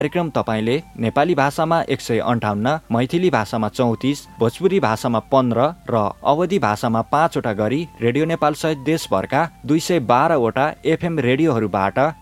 कार्यक्रम तपाईले नेपाली भाषामा 158, मैथिली भाषामा 34, भोजपुरी भाषामा 15 र अवधी भाषामा 5 वटा गरी रेडियो नेपाल सहित देशभरका 212 वटा एफएम रेडियोहरूबाट